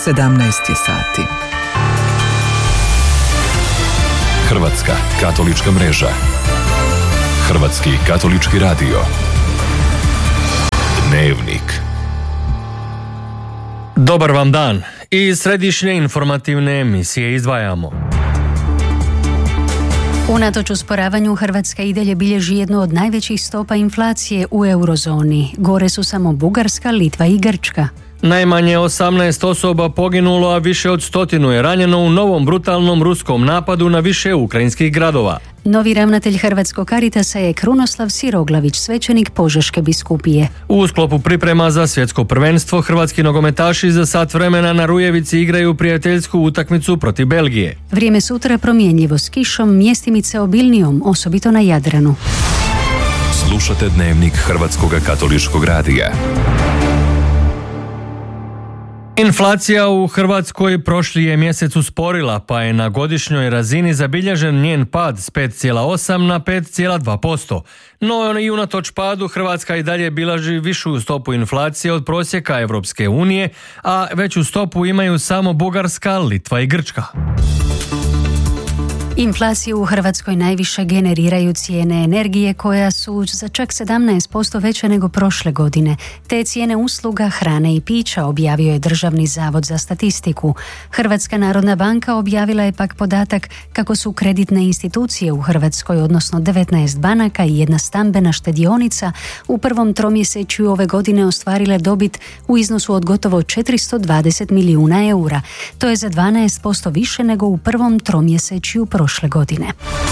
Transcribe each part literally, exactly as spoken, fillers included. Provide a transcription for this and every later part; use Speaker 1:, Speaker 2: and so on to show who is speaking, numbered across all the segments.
Speaker 1: sedamnaest je sati.
Speaker 2: Hrvatska katolička mreža. Hrvatski katolički radio. Dnevnik.
Speaker 3: Dobar vam dan. Iz središnje informativne emisije izdvajamo.
Speaker 4: Unatoč usporavanju, Hrvatska i dalje bilježi jednu od najvećih stopa inflacije u eurozoni. Gore su samo Bugarska, Litva i Grčka.
Speaker 3: Najmanje osamnaest osoba poginulo, a više od stotinu je ranjeno u novom brutalnom ruskom napadu na više ukrajinskih gradova.
Speaker 4: Novi ravnatelj Hrvatskog Caritasa je Krunoslav Siroglavić, svećenik Požeške biskupije.
Speaker 3: U sklopu priprema za svjetsko prvenstvo, hrvatski nogometaši za sat vremena na Rujevici igraju prijateljsku utakmicu protiv Belgije.
Speaker 4: Vrijeme sutra promjenjivo s kišom, mjestimice obilnijom, osobito na Jadranu.
Speaker 2: Slušate Dnevnik Hrvatskog katoličkog radija.
Speaker 3: Inflacija u Hrvatskoj prošli je mjesec usporila, pa je na godišnjoj razini zabilježen njen pad s pet zarez osam na pet zarez dva posto. No i unatoč padu Hrvatska i dalje bilježi višu stopu inflacije od prosjeka Europske unije, a veću stopu imaju samo Bugarska, Litva i Grčka.
Speaker 4: Inflaciju u Hrvatskoj najviše generiraju cijene energije koja su za čak sedamnaest posto veće nego prošle godine. Te cijene usluga, hrane i pića objavio je Državni zavod za statistiku. Hrvatska narodna banka objavila je pak podatak kako su kreditne institucije u Hrvatskoj, odnosno devetnaest banaka i jedna stambena štedionica, u prvom tromjesečju ove godine ostvarile dobit u iznosu od gotovo četiristo dvadeset milijuna eura. To je za dvanaest posto više nego u prvom tromjesečju prošle prošle godine.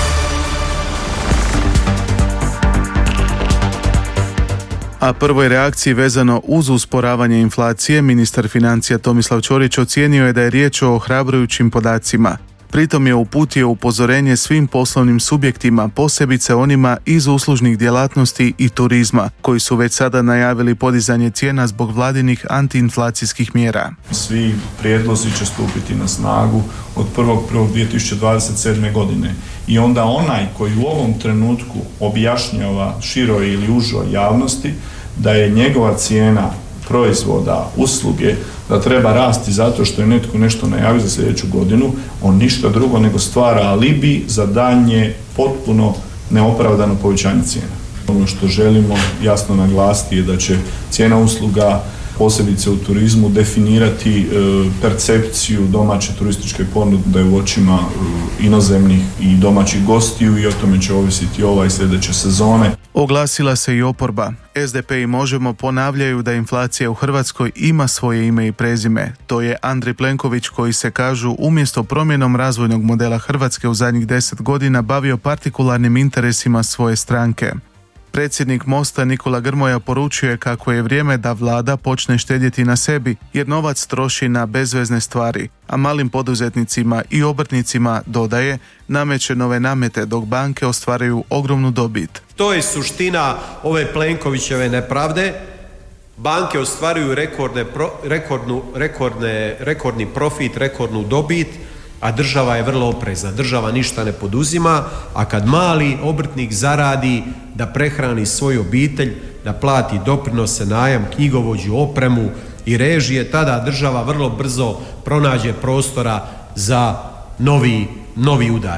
Speaker 5: A prvoj reakciji vezano uz usporavanje inflacije, ministar financija Tomislav Ćorić ocijenio je da je riječ o ohrabrujućim podacima. Pritom je uputio upozorenje svim poslovnim subjektima, posebice onima iz uslužnih djelatnosti i turizma, koji su već sada najavili podizanje cijena zbog vladinih antiinflacijskih mjera.
Speaker 6: Svi prijedlozi će stupiti na snagu od prvog prvog dvije tisuće dvadeset sedme. godine. I onda onaj koji u ovom trenutku objašnjava široj ili užoj javnosti da je njegova cijena proizvoda, usluge, da treba rasti zato što je netko nešto najavio za sljedeću godinu, on ništa drugo nego stvara alibi za daljnje potpuno neopravdano povećanje cijena. Ono što želimo jasno naglasiti je da će cijena usluga, posebice u turizmu, definirati e, percepciju domaće turističke ponude u očima e, inozemnih i domaćih gostiju i o tome će ovisiti ova i sljedeće sezone.
Speaker 5: Oglasila se i oporba. es de pe i Možemo ponavljaju da inflacija u Hrvatskoj ima svoje ime i prezime. To je Andrej Plenković koji se, kažu, umjesto promjenom razvojnog modela Hrvatske u zadnjih deset godina bavio partikularnim interesima svoje stranke. Predsjednik Mosta Nikola Grmoja poručio je kako je vrijeme da vlada počne štedjeti na sebi, jer novac troši na bezvezne stvari, a malim poduzetnicima i obrtnicima, dodaje, nameće nove namete dok banke ostvaraju ogromnu dobit.
Speaker 7: To je suština ove Plenkovićeve nepravde. Banke ostvaruju rekordne, rekordnu, rekordne, rekordni profit, rekordnu dobit, a država je vrlo oprezna. Država ništa ne poduzima, a kad mali obrtnik zaradi da prehrani svoju obitelj, da plati doprinose, najam, knjigovođu, opremu i režije, tada država vrlo brzo pronađe prostora za novi, novi udar.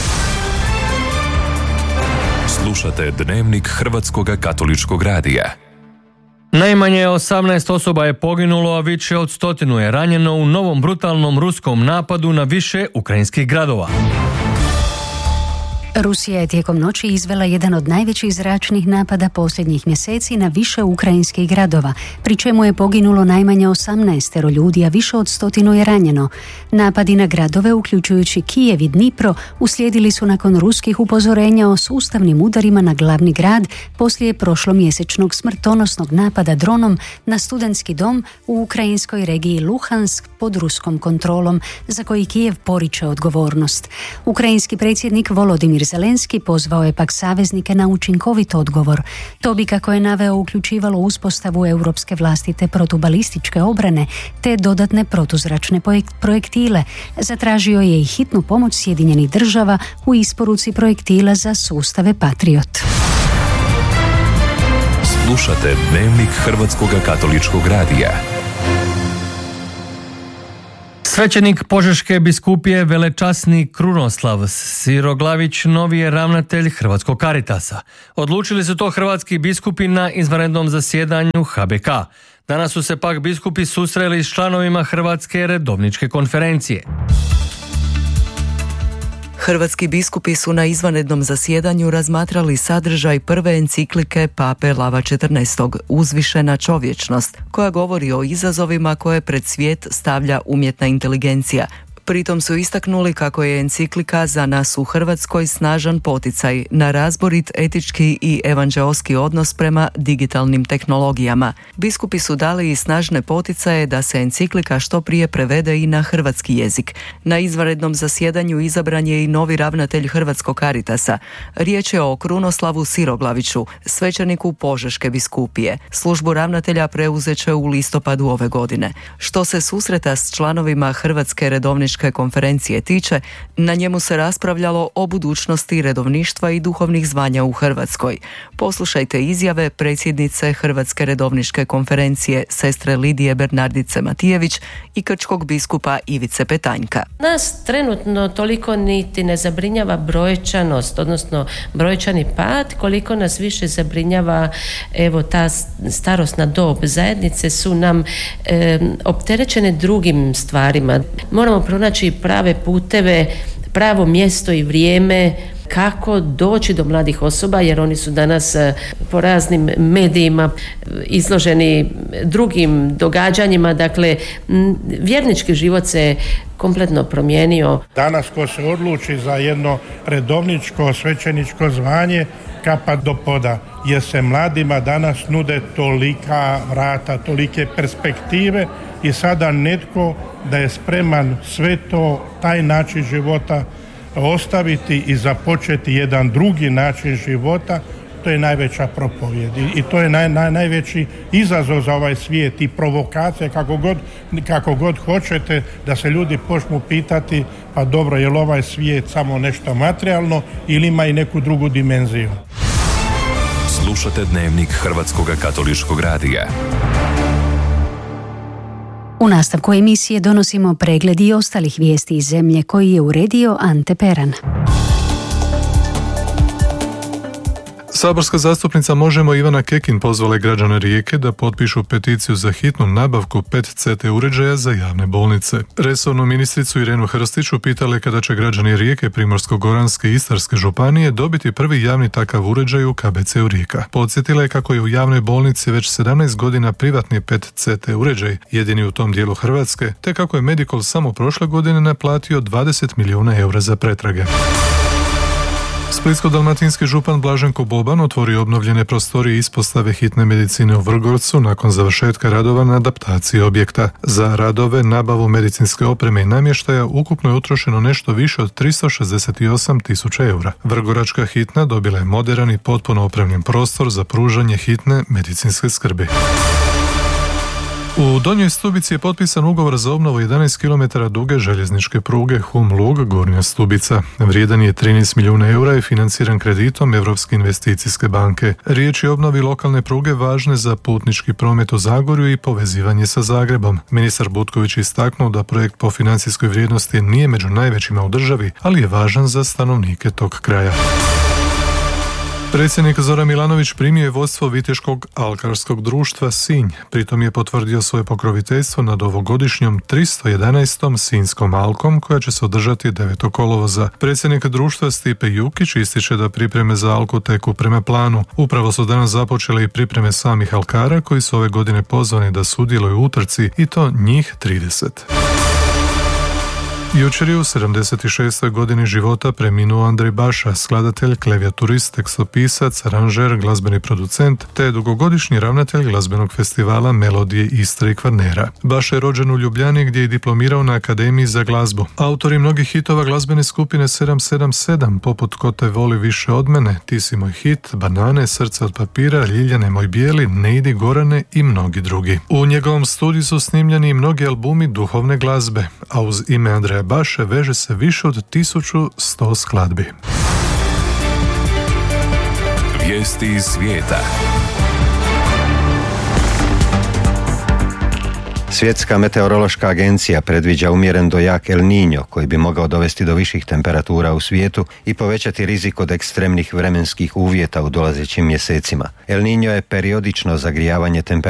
Speaker 2: Slušate Dnevnik Hrvatskog katoličkog radija.
Speaker 3: Najmanje osamnaest osoba je poginulo, a više od stotinu je ranjeno u novom brutalnom ruskom napadu na više ukrajinskih gradova.
Speaker 4: Rusija je tijekom noći izvela jedan od najvećih zračnih napada posljednjih mjeseci na više ukrajinskih gradova, pri čemu je poginulo najmanje osamnaestero ljudi, a više od stotinu je ranjeno. Napadi na gradove, uključujući Kijev i Dnipro, uslijedili su nakon ruskih upozorenja o sustavnim udarima na glavni grad poslije prošlomjesečnog smrtonosnog napada dronom na studentski dom u ukrajinskoj regiji Luhansk pod ruskom kontrolom, za koji Kijev poriče odgovornost. Ukrajinski predsjednik Volodimir Zelenski pozvao je pak saveznike na učinkovit odgovor. To bi, kako je naveo, uključivalo uspostavu europske vlastite protubalističke obrane te dodatne protuzračne projektile. Zatražio je i hitnu pomoć Sjedinjenih država u isporuci projektila za sustave Patriot.
Speaker 2: Slušate Dnevnik Hrvatskog katoličkog radija.
Speaker 3: Svećenik Požeške biskupije velečasni Krunoslav Siroglavić novi je ravnatelj Hrvatskog Caritasa. Odlučili su to hrvatski biskupi na izvanrednom zasjedanju H B K. Danas su se pak biskupi susreli s članovima Hrvatske redovničke konferencije.
Speaker 1: Hrvatski biskupi su na izvanrednom zasjedanju razmatrali sadržaj prve enciklike Pape Lava četrnaestog Uzvišena čovječnost, koja govori o izazovima koje pred svijet stavlja umjetna inteligencija. Pritom su istaknuli kako je enciklika za nas u Hrvatskoj snažan poticaj na razborit etički i evanđeoski odnos prema digitalnim tehnologijama. Biskupi su dali i snažne poticaje da se enciklika što prije prevede i na hrvatski jezik. Na izvanrednom zasjedanju izabran je i novi ravnatelj Hrvatskog Caritasa. Riječ je o Krunoslavu Siroglaviću, svećeniku Požeške biskupije. Službu ravnatelja preuzet će u listopadu ove godine. Što se susreta s članovima Hrvatske redovničke konferencije tiče, na njemu se raspravljalo o budućnosti redovništva i duhovnih zvanja u Hrvatskoj. Poslušajte izjave predsjednice Hrvatske redovničke konferencije sestre Lidije Bernardice Matijević i krčkog biskupa Ivice Petanjka.
Speaker 8: Nas trenutno toliko niti ne zabrinjava brojčanost, odnosno brojčani pad, koliko nas više zabrinjava evo ta starosna dob. Zajednice su nam e, opterećene drugim stvarima. Moramo pronaći prave puteve, pravo mjesto i vrijeme kako doći do mladih osoba, jer oni su danas po raznim medijima izloženi drugim događanjima. Dakle, vjernički život se kompletno promijenio.
Speaker 9: Danas ko se odluči za jedno redovničko svećeničko zvanje, kapa do poda, jer se mladima danas nude tolika vrata, tolike perspektive i sada netko da je spreman sve to, taj način života ostaviti i započeti jedan drugi način života, to je najveća propovijed i to je naj, naj, najveći izazov za ovaj svijet i provokacija, kako god, kako god hoćete, da se ljudi počnu pitati, pa dobro, je li ovaj svijet samo nešto materijalno ili ima i neku drugu dimenziju.
Speaker 2: Slušate Dnevnik Hrvatskog katoličkog radija.
Speaker 4: U nastavku emisije donosimo pregled i ostalih vijesti iz zemlje koji je uredio Ante Peran.
Speaker 10: Saborska zastupnica Možemo Ivana Kekin pozvala je građane Rijeke da potpišu peticiju za hitnu nabavku P E T C T uređaja za javne bolnice. Resornu ministricu Irenu Hrstiću pitale kada će građani Rijeke, Primorsko-goranske i Istarske županije dobiti prvi javni takav uređaj u K B C-u Rijeka. Podsjetila je kako je u javnoj bolnici već sedamnaest godina privatni P E T C T uređaj, jedini u tom dijelu Hrvatske, te kako je Medikol samo prošle godine naplatio dvadeset milijuna eura za pretrage. Splitsko-dalmatinski župan Blaženko Boban otvorio obnovljene prostorije ispostave hitne medicine u Vrgorcu nakon završetka radova na adaptaciji objekta. Za radove, nabavu medicinske opreme i namještaja ukupno je utrošeno nešto više od tristo šezdeset osam tisuća eura. Vrgoračka hitna dobila je moderan i potpuno opremljen prostor za pružanje hitne medicinske skrbi. U Donjoj Stubici je potpisan ugovor za obnovu jedanaest kilometara duge željezničke pruge Hum-Lug Gornja Stubica. Vrijedan je trinaest milijuna eura i financiran kreditom Europske investicijske banke. Riječ je o obnovi lokalne pruge važne za putnički promet u Zagorju i povezivanje sa Zagrebom. Ministar Butković je istaknuo da projekt po financijskoj vrijednosti nije među najvećima u državi, ali je važan za stanovnike tog kraja. Predsjednik Zoran Milanović primio je vodstvo Viteškog alkarskog društva Sinj. Pritom je potvrdio svoje pokroviteljstvo nad ovogodišnjom tristo jedanaestom Sinjskom alkom koja će se održati devetog kolovoza. Predsjednik društva Stipe Jukić ističe da pripreme za alku teku prema planu. Upravo su danas započele i pripreme samih alkara koji su ove godine pozvani da sudjeluju u utrci i to njih trideset. Jučer je u sedamdeset šestoj godini života preminuo Andrej Baša, skladatelj, klavijaturist, tekstopisac, aranžer, glazbeni producent, te dugogodišnji ravnatelj glazbenog festivala Melodije Istre i Kvarnera. Baša je rođen u Ljubljani gdje je diplomirao na Akademiji za glazbu. Autor je mnogih hitova glazbene skupine sedam sedam sedam, poput Ko te voli više od mene, Ti si moj hit, Banane, Srce od papira, Ljiljane moj bijeli, Ne idi Gorane i mnogi drugi. U njegovom studiju su snimljeni i mnogi albumi duhovne glazbe, a uz ime Andreja Baše veže se više od tisuću sto skladbi.
Speaker 2: Vijesti iz svijeta.
Speaker 11: Svjetska meteorološka agencija predviđa umjeren do jak El Niño koji bi mogao dovesti do viših temperatura u svijetu i povećati rizik od ekstremnih vremenskih uvjeta u dolazećim mjesecima. El Niño je periodično zagrijavanje temperatura